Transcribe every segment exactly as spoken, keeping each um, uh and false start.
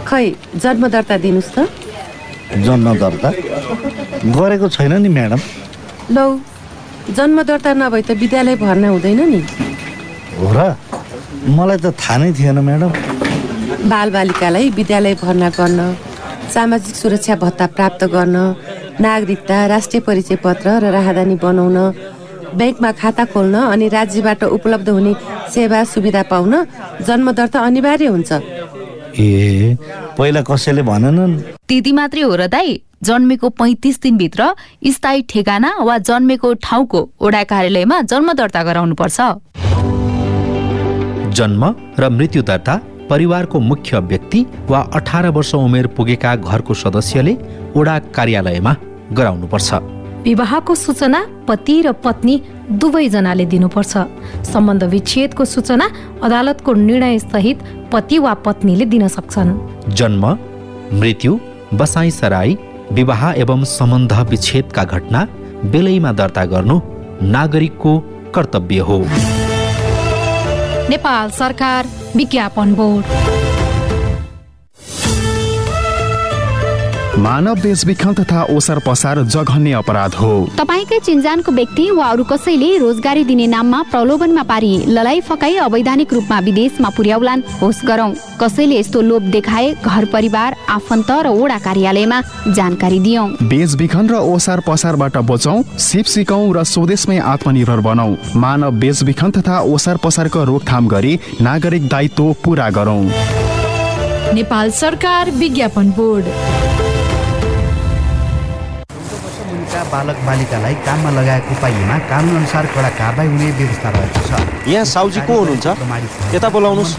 खै जन्म दर्ता दिनुस् त। जन्म दर्ता गरेको छैन नि म्याडम। लौ जन्म दर्ता नभए त विद्यालय भर्ना हुँदैन नि। हो र? मलाई त थाहा नै थिएन म्याडम। बालबालिकालाई विद्यालय भर्ना गर्न, सामाजिक सुरक्षा भत्ता प्राप्त गर्न, नागरिकता, राष्ट्रिय परिचय पत्र र राहदानी बनाउन, ब्याङ्कमा खाता खोल्न अनि राज्यबाट उपलब्ध हुने सेवा सुविधा पाउन जन्म दर्ता अनिवार्य हुन्छ। ए पहिला कसैले भनेनन्? त्यति मात्रै हो र दाइ? जन्मेको पैँतिस दिनभित्र स्थायी ठेगाना वा जन्मेको ठाउँको वडा कार्यालयमा जन्म दर्ता गराउनु पर्छ। जन्म र मृत्यु दर्ता परिवारको मुख्य व्यक्ति वा अठार वर्ष उमेर पुगेका घरको सदस्यले वडा कार्यालयमा गराउनुपर्छ। विवाहको सूचना पति र पत्नी दुवैजनाले दिनुपर्छ। सम्बन्ध विच्छेदको सूचना अदालतको निर्णय सहित पति वा पत्नीले दिन सक्छन्। जन्म, मृत्यु, बसाई सराई, विवाह एवं सम्बन्ध विच्छेदका घटना बेलैमा दर्ता गर्नु नागरिकको कर्तव्य हो। नेपाल सरकार विज्ञापन बोर्ड। मानव बेचबिखन तथा ओसार पसार जघन्य अपराध हो। तपाईकै चिन्जानको व्यक्ति वा अरू कसैले रोजगारी दिने नाममा प्रलोभनमा पारी ललाई फकाई अवैधानिक रूपमा विदेशमा पुर्याउलान् होस् गरौं। कसैले यस्तो लोभ देखाए घर परिवार, आफन्त र वडा कार्यालयमा जानकारी दियौं। बेचबिखन र ओसार पसारबाट बचौं, सिप सिकौं र स्वदेशमै आत्मनिर्भर बनौं। मानव बेचबिखन तथा ओसार पसारको रोकथाम गरी नागरिक दायित्व पूरा गरौं। नेपाल सरकार विज्ञापन बोर्ड। बालक बालिकालाई काममा लगाएको पाइएमा कानुन अनुसार कडा कारबाही हुने व्यवस्था रहेको छ। यहाँ साउजी को हुनुहुन्छ? यता बोलाउनुस्।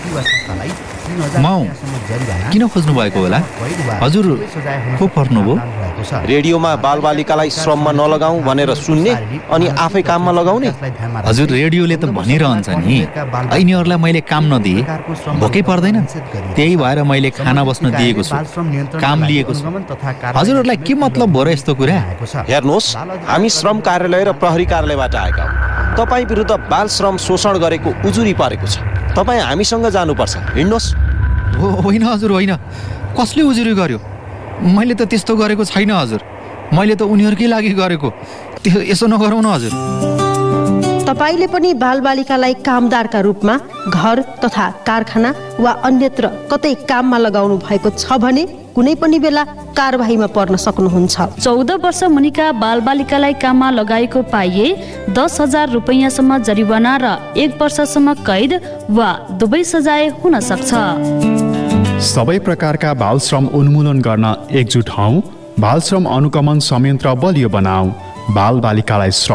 म किन खोज्नु भएको होला? हजुर को पर्नुभयो? रेडियोमा बालबालिकालाई श्रममा नलगाऊ भनेर सुन्ने अनि आफै काममा लगाउने। हजुर रेडियोले त भनिरहन्छ नि ऐनीहरूलाई मैले काम नदिए भोकै पर्दैन, त्यही भएर मैले खाना बस्न दिएको छु, काम लिएको छु। हजुरहरूलाई के मतलब भयो र यस्तो कुरा? हेर्नुहोस्, हामी श्रम कार्यालय र प्रहरी कार्यालयबाट आएका हौँ। तपाईँ विरुद्ध बाल श्रम शोषण गरेको उजुरी परेको छ। तपाईँ हामीसँग जानुपर्छ, हिँड्नुहोस्। होइन हजुर होइन, कसले उजुरी गर्यो? मैले त त्यस्तो गरेको छैन हजुर, मैले त उनीहरूकै लागि गरेको। त्यो यसो नगरौँ न हजुर। तपाईले पनि बालबालिकालाई कामदारका रूपमा घर तथा कारखाना वा अन्यत्र कतै काममा लगाउनु भएको छ भने कुनै पनि बेला कारबाहीमा पर्न सक्नुहुन्छ। चौध वर्ष मुनिका बालबालिकालाई काममा लगाएको पाइए दस हजार रुपियाँसम्म जरिवाना र एक वर्षसम्म कैद वा दुवै सजाय हुन सक्छ। सबै प्रकारका बाल श्रम उन्मूलन गर्न एकजुट हौं। बाल श्रम अनुगमन संयन्त्र बलियो बनाऊ। बाल बालिकालाई श्रम